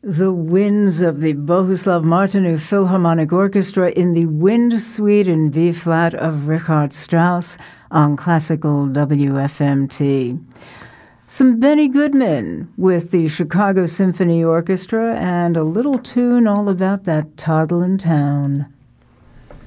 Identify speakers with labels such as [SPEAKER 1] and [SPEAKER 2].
[SPEAKER 1] The Winds of the Bohuslav Martinu Philharmonic Orchestra in the Wind Suite in B-flat of Richard Strauss on classical WFMT. Some Benny Goodman with the Chicago Symphony Orchestra and a little tune all about that toddlin' town.